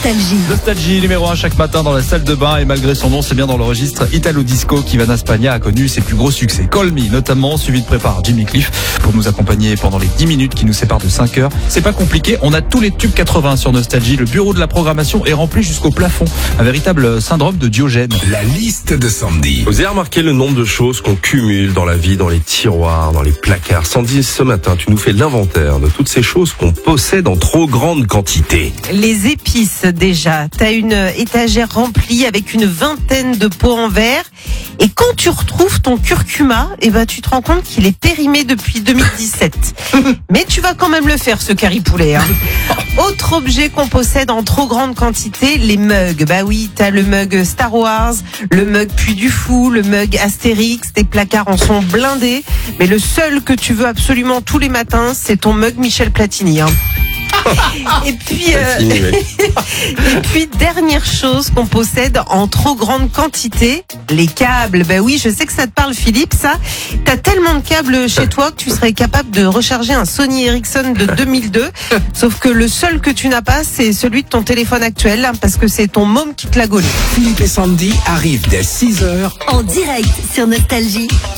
Nostalgie. Nostalgie numéro 1 chaque matin dans la salle de bain, et malgré son nom, c'est bien dans le registre Italo Disco qu'Ivana Spagna a connu ses plus gros succès. Call Me notamment, suivi de près par Jimmy Cliff pour nous accompagner pendant les 10 minutes qui nous séparent de 5 heures. C'est pas compliqué, on a tous les tubes 80 sur Nostalgie. Le bureau de la programmation est rempli jusqu'au plafond. Un véritable syndrome de Diogène. La liste de Sandy. Vous avez remarqué le nombre de choses qu'on cumule dans la vie, dans les tiroirs, dans les placards. Sandy, ce matin, tu nous fais l'inventaire de toutes ces choses qu'on possède en trop grande quantité. Les épices déjà. T'as une étagère remplie avec une vingtaine de pots en verre. Et quand tu retrouves ton curcuma, tu te rends compte qu'il est périmé depuis 2017. Mais tu vas quand même le faire, ce curry poulet. Autre objet qu'on possède en trop grande quantité, les mugs. Bah oui, t'as le mug Star Wars, le mug Puy du Fou, le mug Astérix. Tes placards en sont blindés. Mais le seul que tu veux absolument tous les matins, c'est ton mug Michel Platini. Et puis dernière chose qu'on possède en trop grande quantité, les câbles. Ben oui, je sais que ça te parle, Philippe, ça. T'as tellement de câbles chez toi que tu serais capable de recharger un Sony Ericsson de 2002. Sauf que le seul que tu n'as pas, c'est celui de ton téléphone actuel, parce que c'est ton môme qui te l'a gaulé. Philippe et Sandy arrivent dès 6h En direct sur Nostalgie.